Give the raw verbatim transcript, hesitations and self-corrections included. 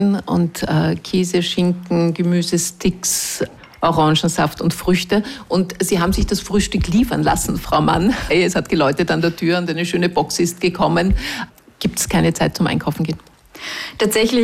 und äh, Käse, Schinken, Gemüsesticks, Orangensaft und Früchte. Und Sie haben sich das Frühstück liefern lassen, Frau Mann. Es hat geläutet an der Tür und eine schöne Box ist gekommen. Gibt es keine Zeit zum Einkaufen gehen? Tatsächlich